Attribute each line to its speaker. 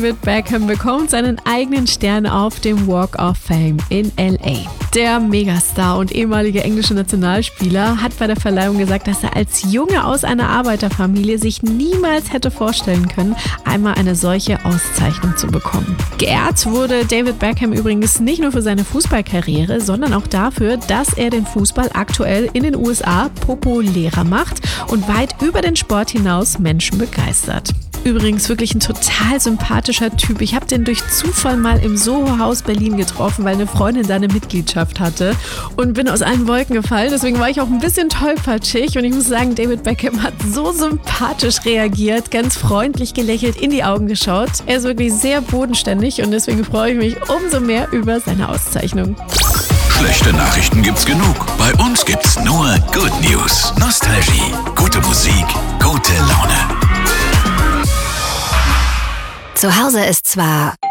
Speaker 1: David Beckham bekommt seinen eigenen Stern auf dem Walk of Fame in L.A. Der Megastar und ehemalige englische Nationalspieler hat bei der Verleihung gesagt, dass er als Junge aus einer Arbeiterfamilie sich niemals hätte vorstellen können, einmal eine solche Auszeichnung zu bekommen. Geehrt wurde David Beckham übrigens nicht nur für seine Fußballkarriere, sondern auch dafür, dass er den Fußball aktuell in den USA populärer macht und weit über den Sport hinaus Menschen begeistert. Übrigens wirklich ein total sympathischer Typ. Ich habe den durch Zufall mal im Soho-Haus Berlin getroffen, weil eine Freundin da eine Mitgliedschaft hatte und bin aus allen Wolken gefallen. Deswegen war ich auch ein bisschen tollpatschig und ich muss sagen, David Beckham hat so sympathisch reagiert, ganz freundlich gelächelt, in die Augen geschaut. Er ist wirklich sehr bodenständig und deswegen freue ich mich umso mehr über seine Auszeichnung.
Speaker 2: Schlechte Nachrichten gibt's genug. Bei uns gibt's nur Good News. Nostalgie, gute Musik, gute Laune.
Speaker 3: Zu Hause ist zwar